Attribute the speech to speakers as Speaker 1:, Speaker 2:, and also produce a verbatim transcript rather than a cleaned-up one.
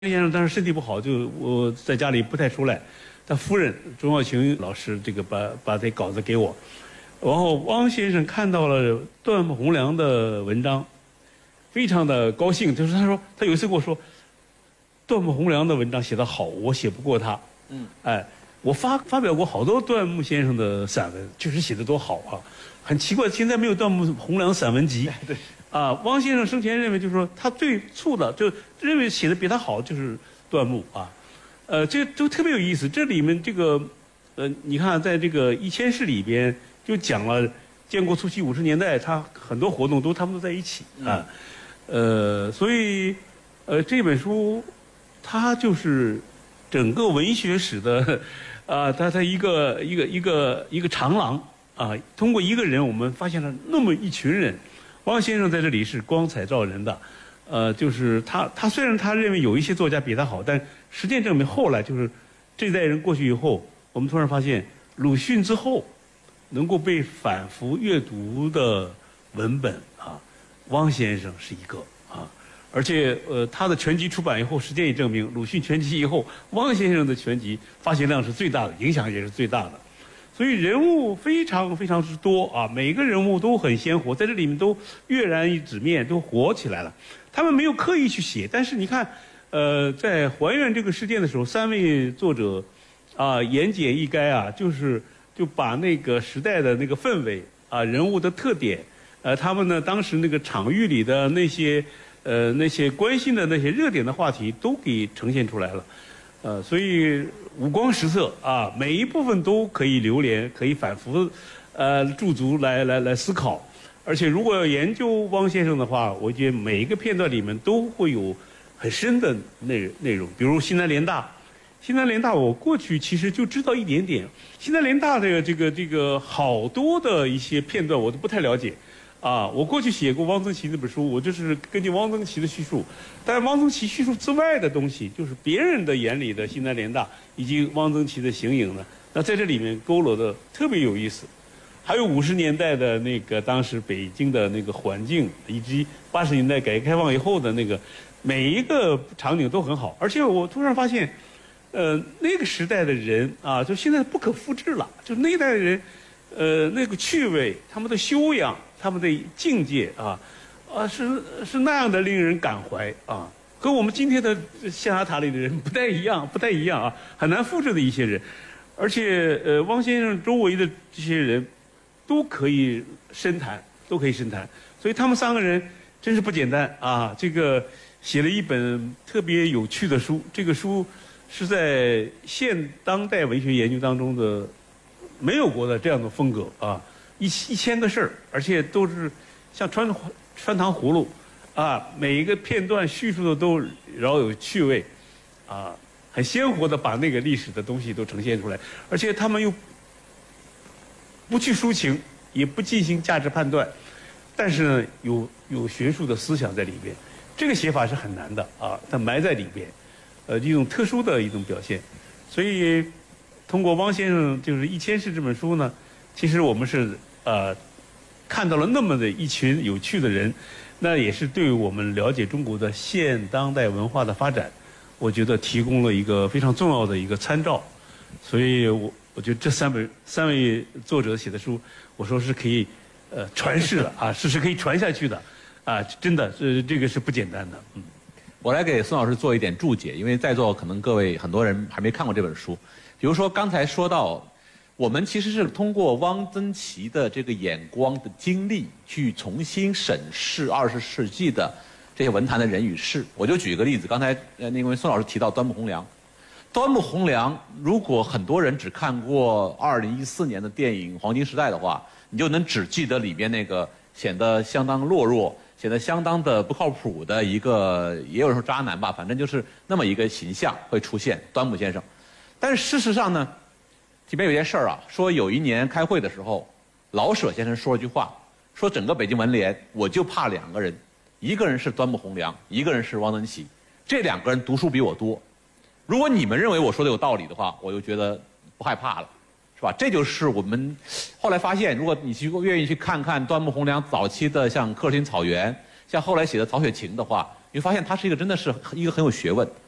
Speaker 1: 先生当时身体不好，就我在家里不太出来。他夫人钟耀晴老师这个把把这稿子给我，然后汪先生看到了段宏良的文章，非常的高兴。就是他说他有一次跟我说，段宏良的文章写得好，我写不过他。嗯，哎，我发发表过好多段木先生的散文，确实写得多好啊。很奇怪，现在没有段木宏良散文集。对。啊，汪先生生前认为，就是说他最促的，就认为写的比他好就是段木啊，呃，这都特别有意思。这里面这个，呃，你看在这个一千事里边就讲了建国初期五十年代，他很多活动都他们都在一起啊，呃，所以呃这本书它就是整个文学史的啊，它它一个一个一个一个长廊啊，通过一个人，我们发现了那么一群人。汪先生在这里是光彩照人的，呃，就是他，他虽然他认为有一些作家比他好，但实践证明后来就是这代人过去以后，我们突然发现鲁迅之后能够被反复阅读的文本啊，汪先生是一个啊，而且呃他的全集出版以后，实践也证明鲁迅全集以后，汪先生的全集发行量是最大的，影响也是最大的。所以人物非常非常之多啊，每个人物都很鲜活，在这里面都跃然于纸面，都活起来了。他们没有刻意去写，但是你看，呃，在还原这个事件的时候，三位作者啊，言简意赅啊，就是就把那个时代的那个氛围啊，人物的特点，呃，他们呢当时那个场域里的那些呃那些关心的那些热点的话题都给呈现出来了。呃，所以五光十色啊，每一部分都可以流连，可以反复，呃，驻足来来来思考。而且如果要研究汪先生的话，我觉得每一个片段里面都会有很深的内内容。比如西南联大，西南联大我过去其实就知道一点点，西南联大的这个这个好多的一些片段我都不太了解。啊，我过去写过汪曾祺那本书，我就是根据汪曾祺的叙述，但是汪曾祺叙述之外的东西，就是别人的眼里的西南联大以及汪曾祺的形影呢，那在这里面勾勒的特别有意思。还有五十年代的那个当时北京的那个环境，以及八十年代改革开放以后的那个每一个场景都很好。而且我突然发现，呃，那个时代的人啊，就现在不可复制了，就那一代的人，呃，那个趣味，他们的修养。他们的境界啊，啊是是那样的令人感怀啊，和我们今天的象牙塔里的人不太一样，不太一样啊，很难复制的一些人，而且呃，汪先生周围的这些人，都可以深谈，都可以深谈，所以他们三个人真是不简单啊。这个写了一本特别有趣的书，这个书是在现当代文学研究当中的没有过的这样的风格啊。一一千个事儿，而且都是像穿穿糖葫芦，啊，每一个片段叙述的都饶有趣味，啊，很鲜活的把那个历史的东西都呈现出来，而且他们又不去抒情，也不进行价值判断，但是呢，有有学术的思想在里边，这个写法是很难的啊，它埋在里边，呃，一种特殊的一种表现，所以通过汪先生就是《一千事》这本书呢，其实我们是。呃，看到了那么的一群有趣的人，那也是对我们了解中国的现当代文化的发展，我觉得提供了一个非常重要的一个参照。所以我我觉得这三本三位作者写的书，我说是可以呃传世的啊，是是可以传下去的啊，真的是这个是不简单的。嗯，
Speaker 2: 我来给孙老师做一点注解，因为在座可能各位很多人还没看过这本书。比如说刚才说到。我们其实是通过汪曾祺的这个眼光的经历，去重新审视二十世纪的这些文坛的人与事。我就举一个例子，刚才呃，那位孙老师提到端木蕻良，端木蕻良，如果很多人只看过二零一四年的电影《黄金时代》的话，你就能只记得里边那个显得相当懦弱、显得相当的不靠谱的一个，也有人说渣男吧，反正就是那么一个形象会出现，端木先生。但是事实上呢？里面有件事儿啊，说有一年开会的时候，老舍先生说了句话，说整个北京文联我就怕两个人，一个人是端木蕻良，一个人是汪曾祺，这两个人读书比我多。如果你们认为我说的有道理的话，我就觉得不害怕了，是吧？这就是我们后来发现，如果你去愿意去看看端木蕻良早期的像《克尔辛草原》，像后来写的《曹雪芹》的话，你会发现他是一个真的是一个很有学问。